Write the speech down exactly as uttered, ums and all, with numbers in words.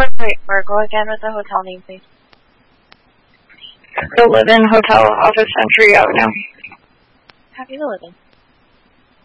Wait, or go again with the hotel name, please. The Live-In Hotel off of Century Avenue. Happy to live in.